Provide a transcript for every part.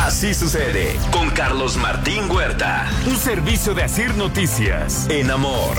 Así sucede con Carlos Martín Huerta. Un servicio de Asir Noticias. En Amor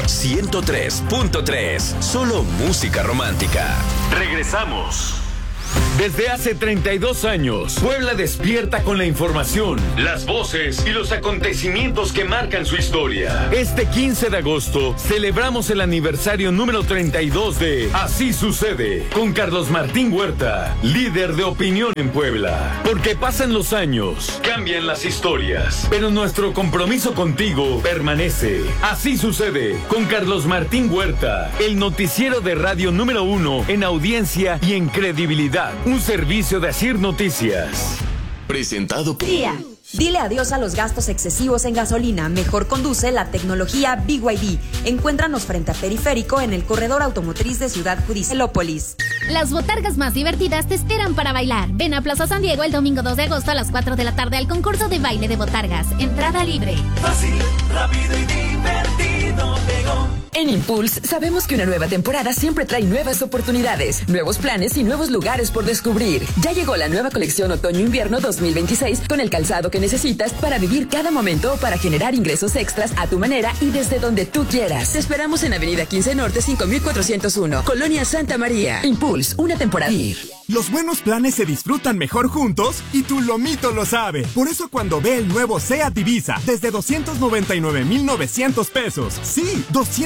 103.3. Solo música romántica. Regresamos. Desde hace 32 años, Puebla despierta con la información, las voces y los acontecimientos que marcan su historia. Este 15 de agosto celebramos el aniversario número 32 de Así Sucede, con Carlos Martín Huerta, líder de opinión en Puebla. Porque pasan los años, cambian las historias, pero nuestro compromiso contigo permanece. Así Sucede, con Carlos Martín Huerta, el noticiero de radio número 1 en audiencia y en credibilidad. Un servicio de Asir Noticias. Presentado por... Dile adiós a los gastos excesivos en gasolina. Mejor conduce la tecnología BYD. Encuéntranos frente a Periférico en el corredor automotriz de Ciudad Judicialópolis. Las botargas más divertidas te esperan para bailar. Ven a Plaza San Diego el domingo 2 de agosto a las 4 de la tarde al concurso de baile de botargas. Entrada libre. Fácil, rápido y divertido. En Impulse sabemos que una nueva temporada siempre trae nuevas oportunidades, nuevos planes y nuevos lugares por descubrir. Ya llegó la nueva colección Otoño-Invierno 2026 con el calzado que necesitas para vivir cada momento o para generar ingresos extras a tu manera y desde donde tú quieras. Te esperamos en Avenida 15 Norte 5401, Colonia Santa María. Impulse, una temporada. Los buenos planes se disfrutan mejor juntos y tu lomito lo sabe. Por eso cuando ve el nuevo SEAT Ibiza desde 299,900 pesos, sí,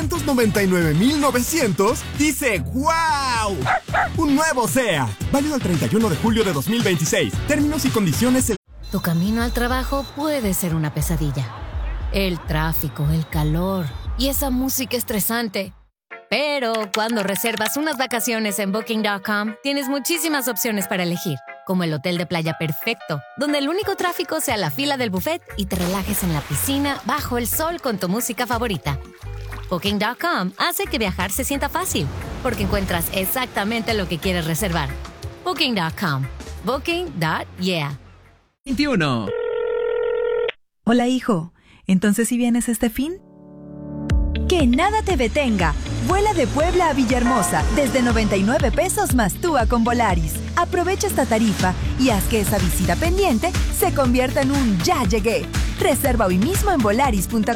299,900, dice ¡wow! Un nuevo SEAT, válido el 31 de julio de 2026. Términos y condiciones. Tu camino al trabajo puede ser una pesadilla. El tráfico, el calor y esa música estresante. Pero cuando reservas unas vacaciones en Booking.com, tienes muchísimas opciones para elegir, como el hotel de playa perfecto, donde el único tráfico sea la fila del buffet y te relajes en la piscina bajo el sol con tu música favorita. Booking.com hace que viajar se sienta fácil, porque encuentras exactamente lo que quieres reservar. Booking.com. Booking.yeah. 21. Hola, hijo. ¿Entonces si vienes este fin? Que nada te detenga. Vuela de Puebla a Villahermosa desde 99 pesos más TUA con Volaris. Aprovecha esta tarifa y haz que esa visita pendiente se convierta en un ya llegué. Reserva hoy mismo en volaris.com.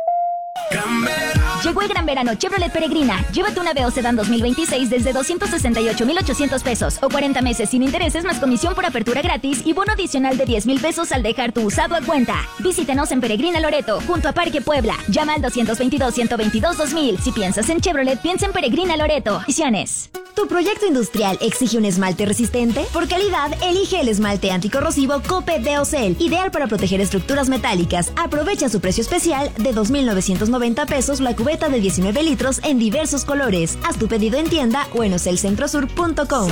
Llegó el gran verano Chevrolet Peregrina. Llévate una VO Sedan 2026 desde 268,800 pesos o 40 meses sin intereses más comisión por apertura gratis y bono adicional de 10,000 pesos al dejar tu usado a cuenta. Visítenos en Peregrina Loreto, junto a Parque Puebla. Llama al 222-122-2000. Si piensas en Chevrolet, piensa en Peregrina Loreto. Misiones. ¿Tu proyecto industrial exige un esmalte resistente? Por calidad, elige el esmalte anticorrosivo Cope Deocel, ideal para proteger estructuras metálicas. Aprovecha su precio especial de 2,990 pesos la cubeta de 19 litros en diversos colores. Haz tu pedido en tienda o en ocelcentrosur.com.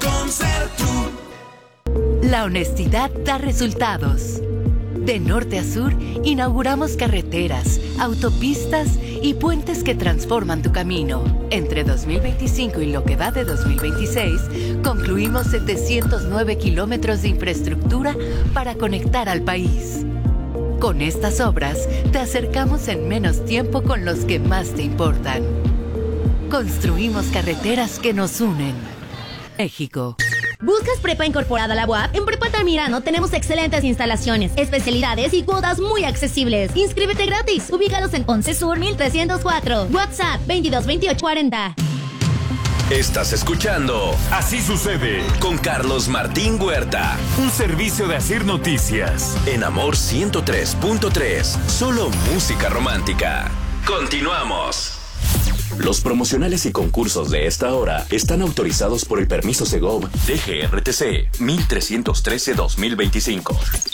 La honestidad da resultados. De norte a sur, inauguramos carreteras, autopistas y puentes que transforman tu camino. Entre 2025 y lo que va de 2026, concluimos 709 kilómetros de infraestructura para conectar al país. Con estas obras, te acercamos en menos tiempo con los que más te importan. Construimos carreteras que nos unen. México. ¿Buscas prepa incorporada a la UAP? En Prepa Altamirano tenemos excelentes instalaciones, especialidades y cuotas muy accesibles. Inscríbete gratis. Ubícalos en 11 Sur 1304. WhatsApp 222840. Estás escuchando Así Sucede con Carlos Martín Huerta. Un servicio de Asir Noticias. En Amor 103.3. Solo música romántica. Continuamos. Los promocionales y concursos de esta hora están autorizados por el permiso Segov DGRTC 1313-2025.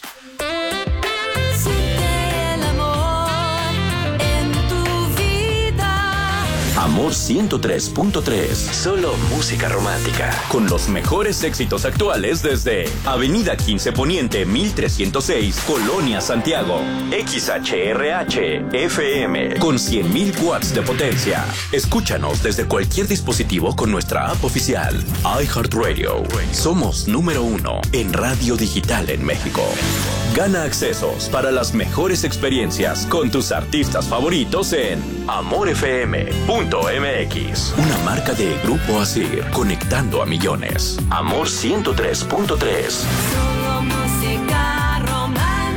Amor 103.3. Solo música romántica. Con los mejores éxitos actuales desde Avenida 15 Poniente 1306, Colonia Santiago. XHRH FM con 100,000 watts de potencia. Escúchanos desde cualquier dispositivo con nuestra app oficial. iHeartRadio. Somos número 1 en radio digital en México. Gana accesos para las mejores experiencias con tus artistas favoritos en amorfm.mx. Una marca de Grupo Asir, conectando a millones. Amor 103.3. Solo música romántica.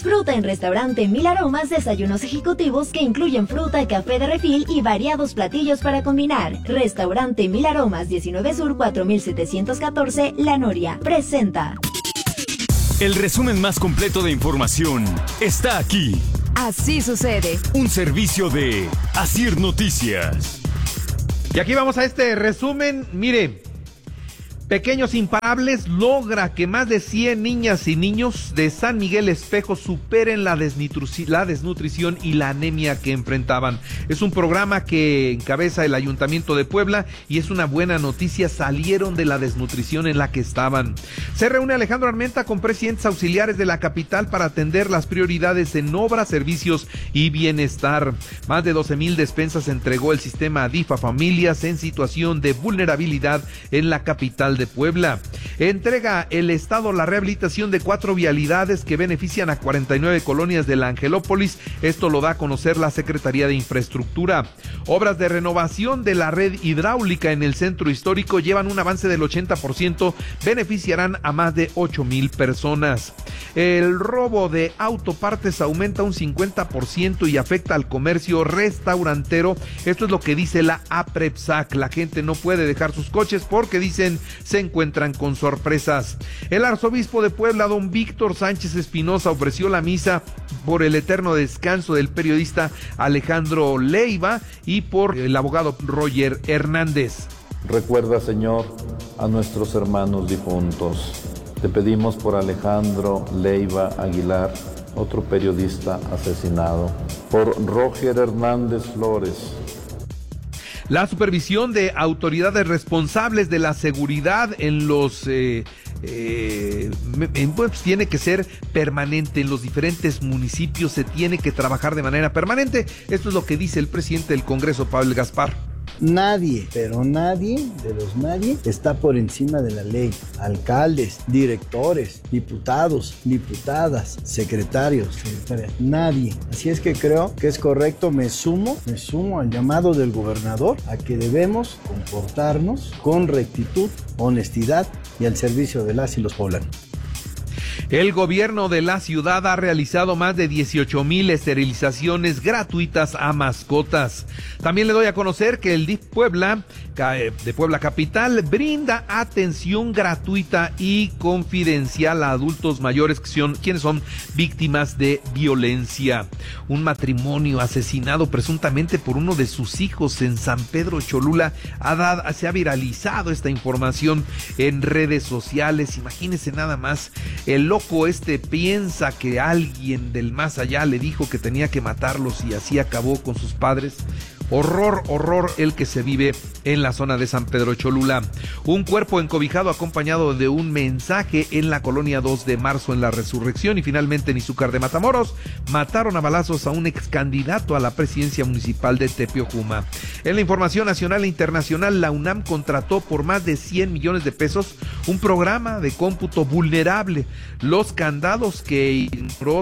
Disfruta en Restaurante Mil Aromas desayunos ejecutivos que incluyen fruta, café de refil y variados platillos para combinar. Restaurante Mil Aromas, 19 Sur 4714, La Noria. Presenta. El resumen más completo de información está aquí. Así sucede. Un servicio de Asir Noticias. Y aquí vamos a este resumen. Mire, Pequeños Imparables logra que más de 100 niñas y niños de San Miguel Espejo superen la desnutrición y la anemia que enfrentaban. Es un programa que encabeza el Ayuntamiento de Puebla y es una buena noticia, salieron de la desnutrición en la que estaban. Se reúne Alejandro Armenta con presidentes auxiliares de la capital para atender las prioridades en obras, servicios y bienestar. Más de 12,000 despensas entregó el sistema ADIF a familias en situación de vulnerabilidad en la capital de Puebla. Entrega el Estado la rehabilitación de 4 vialidades que benefician a 49 colonias de la Angelópolis. Esto lo da a conocer la Secretaría de Infraestructura. Obras de renovación de la red hidráulica en el centro histórico llevan un avance del 80%, beneficiarán a más de 8,000 personas. El robo de autopartes aumenta un 50% y afecta al comercio restaurantero. Esto es lo que dice la APREPSAC. La gente no puede dejar sus coches porque dicen se encuentran con sorpresas. El arzobispo de Puebla, don Víctor Sánchez Espinosa, ofreció la misa por el eterno descanso del periodista Alejandro Leiva y por el abogado Roger Hernández. Recuerda, Señor, a nuestros hermanos difuntos. Te pedimos por Alejandro Leiva Aguilar, otro periodista asesinado, por Roger Hernández Flores. La supervisión de autoridades responsables de la seguridad en los pues tiene que ser permanente. En los diferentes municipios se tiene que trabajar de manera permanente. Esto es lo que dice el presidente del Congreso, Pablo Gaspar. Nadie, pero nadie, de los nadie, está por encima de la ley. Alcaldes, directores, diputados, diputadas, secretarios, secretarias, nadie. Así es que creo que es correcto, me sumo al llamado del gobernador a que debemos comportarnos con rectitud, honestidad y al servicio de las y los poblanos. El gobierno de la ciudad ha realizado más de 18,000 esterilizaciones gratuitas a mascotas. También le doy a conocer que el DIF de Puebla Capital brinda atención gratuita y confidencial a adultos mayores quienes son víctimas de violencia. Un matrimonio asesinado presuntamente por uno de sus hijos en San Pedro Cholula se ha viralizado esta información en redes sociales. Imagínense nada más, el loco piensa que alguien del más allá le dijo que tenía que matarlos y así acabó con sus padres. Horror el que se vive en la zona de San Pedro Cholula. Un cuerpo encobijado acompañado de un mensaje en la colonia 2 de marzo en la Resurrección. Y finalmente en Izúcar de Matamoros mataron a balazos a un ex candidato a la presidencia municipal de Tepeojuma. En la información nacional e internacional, la UNAM contrató por más de 100 millones de pesos un programa de cómputo vulnerable. Los candados que inauguró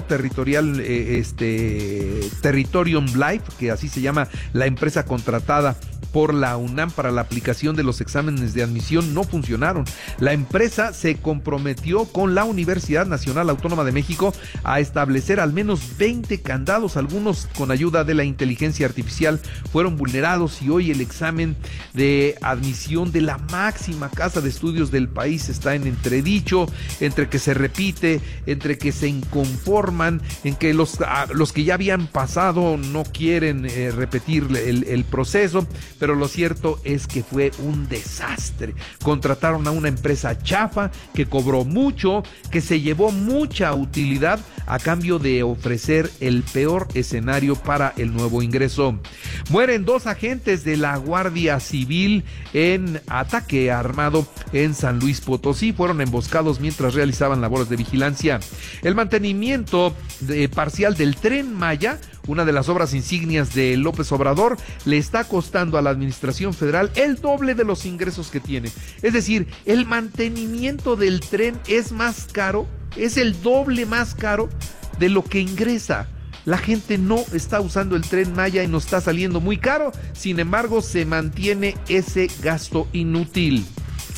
Territorium Life, que así se llama la empresa contratada por la UNAM para la aplicación de los exámenes de admisión, no funcionaron. La empresa se comprometió con la Universidad Nacional Autónoma de México a establecer al menos 20 candados, algunos con ayuda de la inteligencia artificial fueron vulnerados y hoy el examen de admisión de la máxima casa de estudios del país está en entredicho, entre que se repite, entre que se inconforman, en que los que ya habían pasado no quieren repetir el proceso. Pero lo cierto es que fue un desastre. Contrataron a una empresa chafa que cobró mucho, que se llevó mucha utilidad a cambio de ofrecer el peor escenario para el nuevo ingreso. Mueren 2 agentes de la Guardia Civil en ataque armado en San Luis Potosí. Fueron emboscados mientras realizaban labores de vigilancia. El mantenimiento parcial del Tren Maya, una de las obras insignias de López Obrador, le está costando a la administración federal el doble de los ingresos que tiene. Es decir, el mantenimiento del tren es más caro, es el doble más caro de lo que ingresa. La gente no está usando el Tren Maya y nos está saliendo muy caro. Sin embargo, se mantiene ese gasto inútil.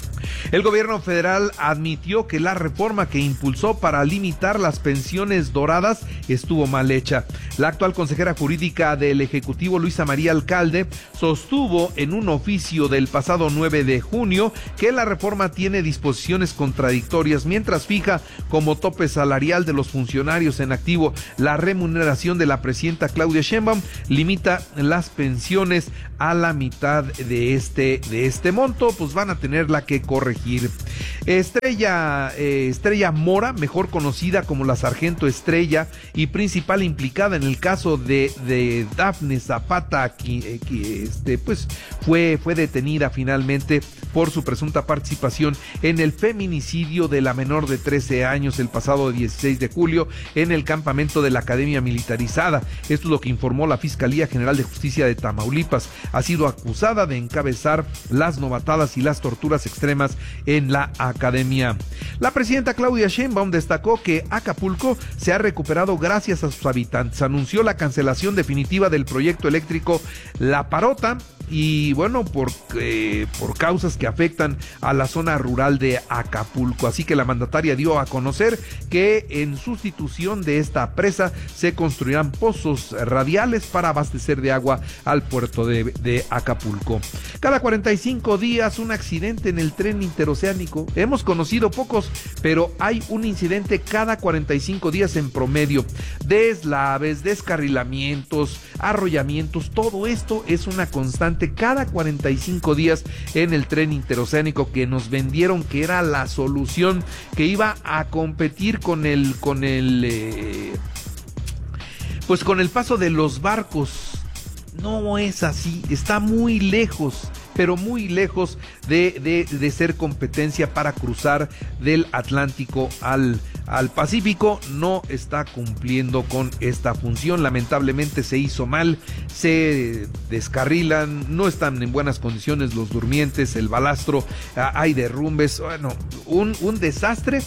El gobierno federal admitió que la reforma que impulsó para limitar las pensiones doradas estuvo mal hecha. La actual consejera jurídica del Ejecutivo, Luisa María Alcalde, sostuvo en un oficio del pasado 9 de junio que la reforma tiene disposiciones contradictorias mientras fija como tope salarial de los funcionarios en activo la remuneración de la presidenta Claudia Sheinbaum, limita las pensiones a la mitad de este monto, pues van a tenerla que corregir. Estrella Mora, mejor conocida como la Sargento Estrella y principal implicada en el caso de Dafne Zapata, pues fue detenida finalmente por su presunta participación en el feminicidio de la menor de 13 años el pasado 16 de julio en el campamento de la Academia Militarizada. Esto es lo que informó la Fiscalía General de Justicia de Tamaulipas. Ha sido acusada de encabezar las novatadas y las torturas extremas en la academia. La presidenta Claudia Sheinbaum destacó que Acapulco se ha recuperado gracias a sus habitantes. Anunció la cancelación definitiva del proyecto eléctrico La Parota y bueno, por causas que afectan a la zona rural de Acapulco. Así que la mandataria dio a conocer que en sustitución de esta presa se construirán pozos radiales para abastecer de agua al puerto de Acapulco. Cada 45 días un accidente en el tren interoceánico. Hemos conocido pocos, pero hay un incidente cada 45 días en promedio. Deslaves, descarrilamientos, arrollamientos, todo esto es una constante cada 45 días en el tren interoceánico que nos vendieron que era la solución, que iba a competir con el paso de los barcos. No es así, está muy lejos, pero muy lejos de ser competencia para cruzar del Atlántico al Pacífico. No está cumpliendo con esta función. Lamentablemente se hizo mal, se descarrilan, no están en buenas condiciones los durmientes, el balastro, hay derrumbes, bueno, un desastre.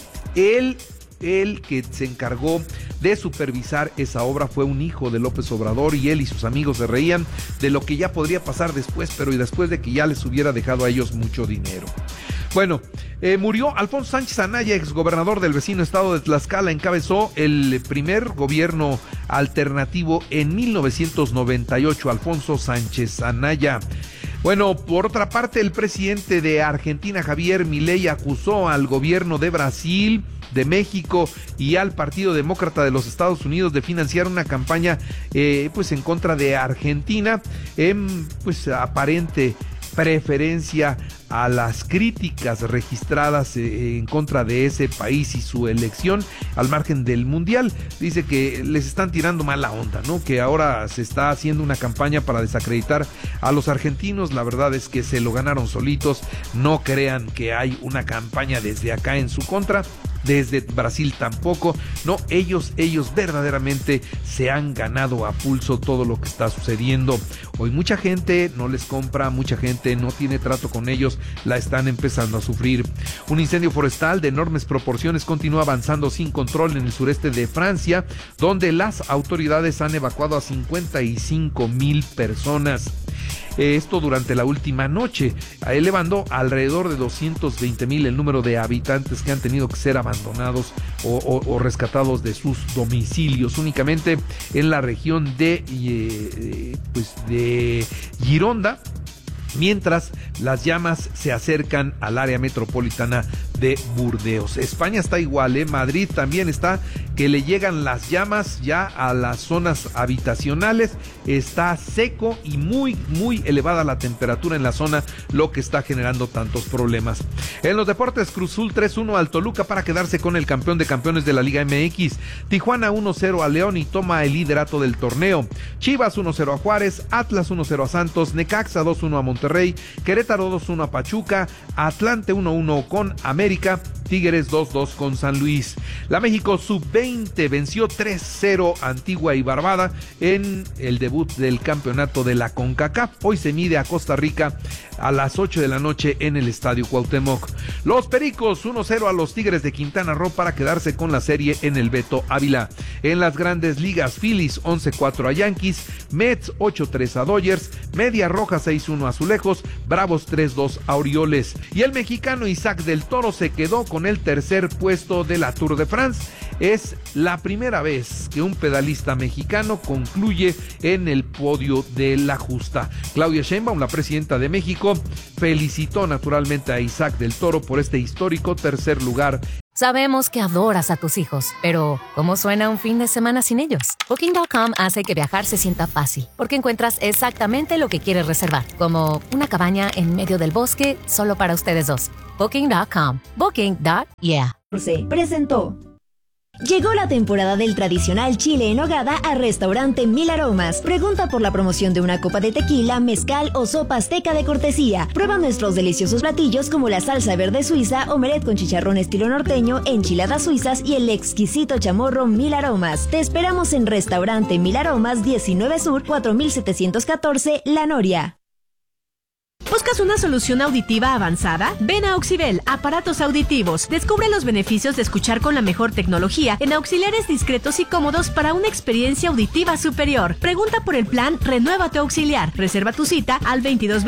El que se encargó de supervisar esa obra fue un hijo de López Obrador y él y sus amigos se reían de lo que ya podría pasar después, pero y después de que ya les hubiera dejado a ellos mucho dinero. Bueno, murió Alfonso Sánchez Anaya, exgobernador del vecino estado de Tlaxcala. Encabezó el primer gobierno alternativo en 1998, Alfonso Sánchez Anaya. Bueno, por otra parte, el presidente de Argentina, Javier Milei, acusó al gobierno de Brasil, de México y al Partido Demócrata de los Estados Unidos de financiar una campaña pues en contra de Argentina, en pues aparente preferencia a las críticas registradas en contra de ese país y su elección al margen del mundial. Dice que les están tirando mala onda, ¿no? Que ahora se está haciendo una campaña para desacreditar a los argentinos. La verdad es que se lo ganaron solitos. No crean que hay una campaña desde acá en su contra. Desde Brasil tampoco, no, ellos verdaderamente se han ganado a pulso todo lo que está sucediendo. Hoy mucha gente no les compra, mucha gente no tiene trato con ellos, la están empezando a sufrir. Un incendio forestal de enormes proporciones continúa avanzando sin control en el sureste de Francia, donde las autoridades han evacuado a 55,000 personas. Esto durante la última noche, elevando alrededor de 220,000 el número de habitantes que han tenido que ser abandonados o rescatados de sus domicilios. Únicamente en la región de Gironda, mientras las llamas se acercan al área metropolitana de Burdeos. España está igual, Madrid también está, que le llegan las llamas ya a las zonas habitacionales. Está seco y muy elevada la temperatura en la zona, lo que está generando tantos problemas. En los deportes, Cruz Azul 3-1 al Toluca para quedarse con el campeón de campeones de la Liga MX. Tijuana 1-0 a León y toma el liderato del torneo. Chivas 1-0 a Juárez, Atlas 1-0 a Santos, Necaxa 2-1 a Monterrey, Querétaro 2-1 a Pachuca, Atlante 1-1 con América Tigres 2-2 con San Luis. La México Sub-20 venció 3-0 Antigua y Barbuda en el debut del campeonato de la CONCACAF. Hoy se mide a Costa Rica a las 8 de la noche en el Estadio Cuauhtémoc. Los Pericos 1-0 a los Tigres de Quintana Roo para quedarse con la serie en el Beto Ávila. En las Grandes Ligas, Phillies 11-4 a Yankees, Mets 8-3 a Dodgers, Media Roja 6-1 a Azulejos, Bravos 3-2 a Orioles. Y el mexicano Isaac del Toro se quedó con el tercer puesto de la Tour de France. Es la primera vez que un pedalista mexicano concluye en el podio de la justa. Claudia Sheinbaum, la presidenta de México, felicitó naturalmente a Isaac del Toro por este histórico tercer lugar. Sabemos que adoras a tus hijos, pero ¿cómo suena un fin de semana sin ellos? Booking.com hace que viajar se sienta fácil, porque encuentras exactamente lo que quieres reservar, como una cabaña en medio del bosque solo para ustedes dos. Booking.com. Booking.yeah. Presentó. Llegó la temporada del tradicional chile en nogada a Restaurante Mil Aromas. Pregunta por la promoción de una copa de tequila, mezcal o sopa azteca de cortesía. Prueba nuestros deliciosos platillos como la salsa verde suiza, omelette con chicharrón estilo norteño, enchiladas suizas y el exquisito chamorro Mil Aromas. Te esperamos en Restaurante Mil Aromas, 19 Sur, 4714, La Noria. ¿Buscas una solución auditiva avanzada? Ven a Auxibel, aparatos auditivos. Descubre los beneficios de escuchar con la mejor tecnología en auxiliares discretos y cómodos para una experiencia auditiva superior. Pregunta por el plan Renueva tu Auxiliar. Reserva tu cita al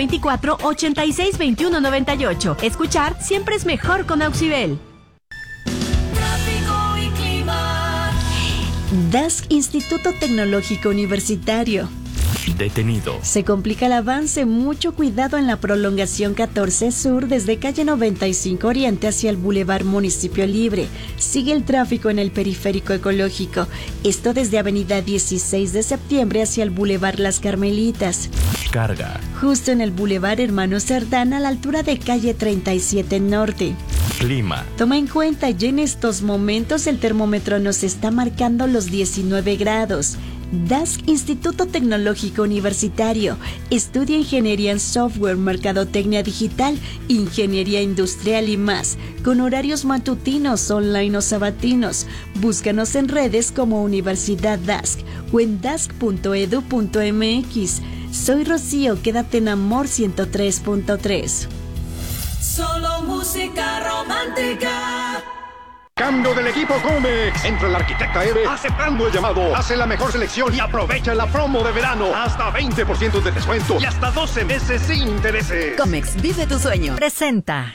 2224-862198. Escuchar siempre es mejor con Auxibel. Tráfico y clima. DASC, Instituto Tecnológico Universitario. Detenido. Se complica el avance, mucho cuidado en la prolongación 14 Sur desde calle 95 Oriente hacia el Boulevard Municipio Libre. Sigue el tráfico en el periférico ecológico, esto desde avenida 16 de septiembre hacia el Boulevard Las Carmelitas. Carga. Justo en el Boulevard Hermano Cerdán a la altura de calle 37 Norte. Clima. Toma en cuenta, ya en estos momentos el termómetro nos está marcando los 19 grados. DASC, Instituto Tecnológico Universitario. Estudia Ingeniería en Software, Mercadotecnia Digital, Ingeniería Industrial y más, con horarios matutinos, online o sabatinos. Búscanos en redes como Universidad DASC o en dasc.edu.mx. Soy Rocío, quédate en Amor 103.3. Solo música romántica. Cambio del equipo Comex. Entra el arquitecta Eve aceptando el llamado. Hace la mejor selección y aprovecha la promo de verano. Hasta 20% de descuento y hasta 12 meses sin intereses. Comex, vive tu sueño. Presenta.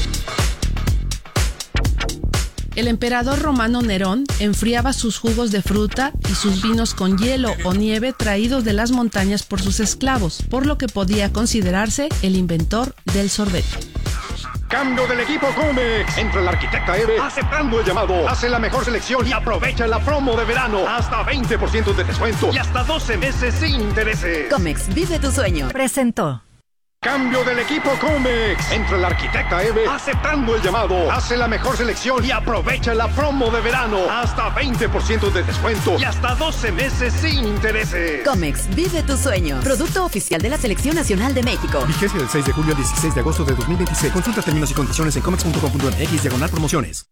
El emperador romano Nerón enfriaba sus jugos de fruta y sus vinos con hielo o nieve traídos de las montañas por sus esclavos, por lo que podía considerarse el inventor del sorbete. Cambio del equipo Comex. Entra el arquitecta Eve aceptando el llamado. Hace la mejor selección y aprovecha la promo de verano. Hasta 20% de descuento y hasta 12 meses sin intereses. Comex, vive tu sueño. Presentó. Cambio del equipo Comex. Entra el arquitecta Eve aceptando el llamado. Hace la mejor selección y aprovecha la promo de verano. Hasta 20% de descuento y hasta 12 meses sin intereses. Comex, vive tu sueño. Producto oficial de la Selección Nacional de México. Vigencia del 6 de julio al 16 de agosto de 2026. Consulta términos y condiciones en comex.com.mx/promociones.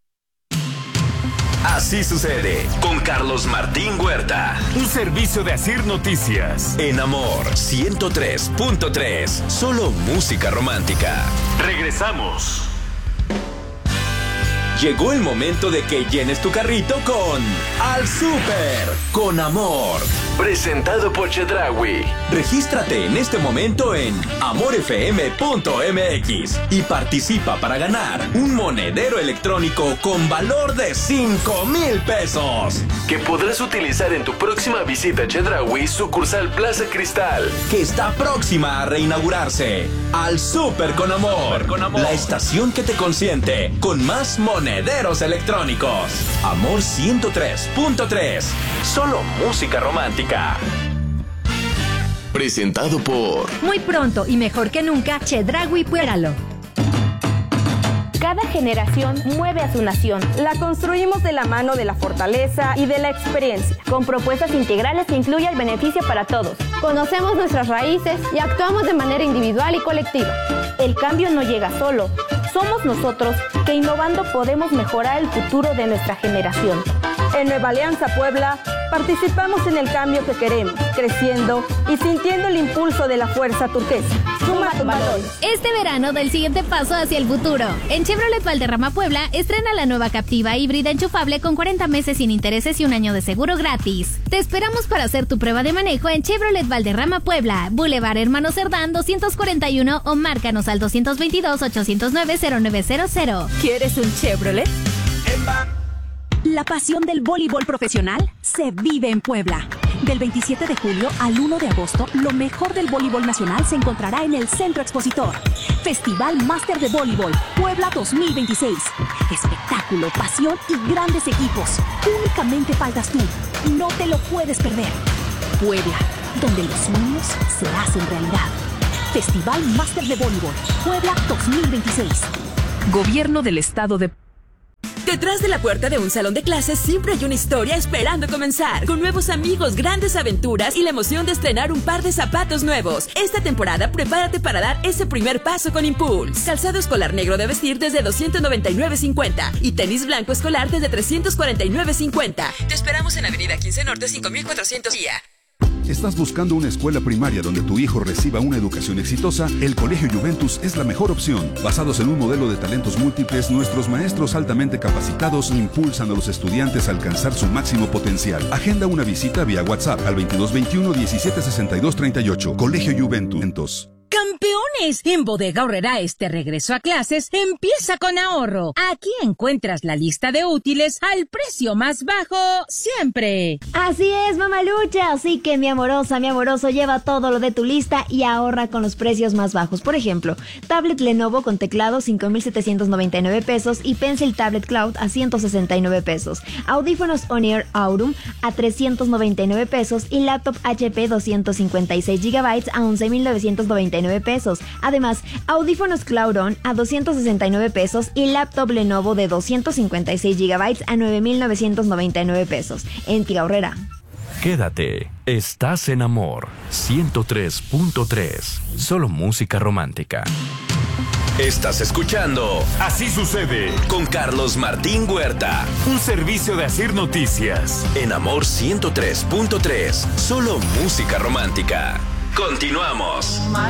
Así sucede con Carlos Martín Huerta. Un servicio de Asir Noticias. En Amor 103.3. Solo música romántica. Regresamos. Llegó el momento de que llenes tu carrito con Al Súper con Amor. Presentado por Chedraui. Regístrate en este momento en amorfm.mx y participa para ganar un monedero electrónico con valor de 5,000 pesos. Que podrás utilizar en tu próxima visita a Chedraui, sucursal Plaza Cristal, que está próxima a reinaugurarse. Al Súper con Amor. La estación que te consiente con más monederos electrónicos. Amor 103.3. Solo música romántica. Presentado por... Muy pronto y mejor que nunca, Chedraui Puéralo. Cada generación mueve a su nación. La construimos de la mano de la fortaleza y de la experiencia, con propuestas integrales que incluyen el beneficio para todos. Conocemos nuestras raíces y actuamos de manera individual y colectiva. El cambio no llega solo, Somos nosotros que innovando podemos mejorar el futuro de nuestra generación. En Nueva Alianza Puebla participamos en el cambio que queremos, creciendo y sintiendo el impulso de la fuerza turquesa. Suma tu valor. Este verano da el siguiente paso hacia el futuro. En Chevrolet Valderrama Puebla estrena la nueva Captiva híbrida enchufable con 40 meses sin intereses y un año de seguro gratis. Te esperamos para hacer tu prueba de manejo en Chevrolet Valderrama Puebla, Boulevard Hermano Cerdán 241 o márcanos al 222-809-0900. ¿Quieres un Chevrolet? La pasión del voleibol profesional se vive en Puebla. Del 27 de julio al 1 de agosto, lo mejor del voleibol nacional se encontrará en el Centro Expositor. Festival Máster de Voleibol Puebla 2026. Espectáculo, pasión y grandes equipos. Únicamente faltas tú. No te lo puedes perder. Puebla, donde los sueños se hacen realidad. Festival Máster de Voleibol Puebla 2026. Gobierno del Estado de Detrás de la puerta de un salón de clases siempre hay una historia esperando comenzar, con nuevos amigos, grandes aventuras y la emoción de estrenar un par de zapatos nuevos. Esta temporada prepárate para dar ese primer paso con Impulse. Calzado escolar negro de vestir desde $299.50 y tenis blanco escolar desde $349.50. Te esperamos en Avenida 15 Norte 5400 Guía. ¿Estás buscando una escuela primaria donde tu hijo reciba una educación exitosa? El Colegio Juventus es la mejor opción. Basados en un modelo de talentos múltiples, nuestros maestros altamente capacitados impulsan a los estudiantes a alcanzar su máximo potencial. Agenda una visita vía WhatsApp al 2221-176238. Colegio Juventus. ¡Campeones! En Bodega Aurrerá este regreso a clases empieza con ahorro. Aquí encuentras la lista de útiles al precio más bajo siempre. Así es, mamalucha. Así que mi amorosa, mi amoroso, lleva todo lo de tu lista y ahorra con los precios más bajos. Por ejemplo, tablet Lenovo con teclado $5,799 y Pencil Tablet Cloud a $169. Audífonos On-Ear Aurum a $399 y laptop HP 256 GB a $11,999. Además, audífonos Cloudon a $269 y laptop Lenovo de 256 GB a $9,999 en Tiga Aurrerá. Quédate, estás en Amor 103.3, solo música romántica. Estás escuchando Así Sucede con Carlos Martín Huerta, un servicio de Asir Noticias. En Amor 103.3, solo música romántica. Continuamos.